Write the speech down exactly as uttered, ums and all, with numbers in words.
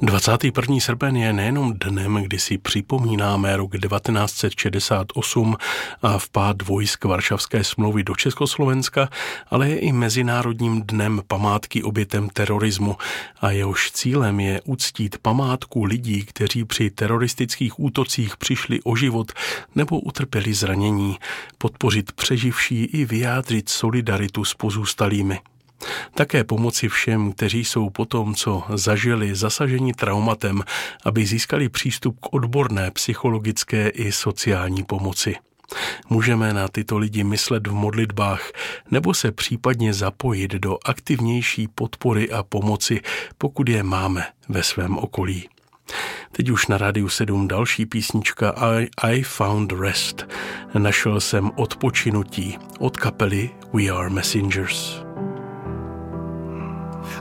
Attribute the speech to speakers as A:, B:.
A: dvacátý první srpen je nejenom dnem, kdy si připomínáme rok devatenáct set šedesát osm a vpád vojsk Varšavské smlouvy do Československa, ale je i mezinárodním dnem památky obětem terorismu a jehož cílem je uctít památku lidí, kteří při teroristických útocích přišli o život nebo utrpěli zranění, podpořit přeživší i vyjádřit solidaritu s pozůstalými. Také pomoci všem, kteří jsou po tom, co zažili, zasaženi traumatem, aby získali přístup k odborné psychologické i sociální pomoci. Můžeme na tyto lidi myslet v modlitbách nebo se případně zapojit do aktivnější podpory a pomoci, pokud je máme ve svém okolí. Teď už na Rádiu sedm další písnička I, I Found Rest. Našel jsem odpočinutí od kapely We Are Messengers.